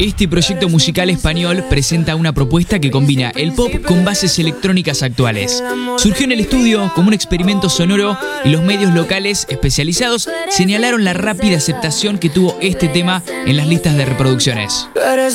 Este proyecto musical español presenta una propuesta que combina el pop con bases electrónicas actuales. Surgió en el estudio como un experimento sonoro y los medios locales especializados señalaron la rápida aceptación que tuvo este tema en las listas de reproducciones.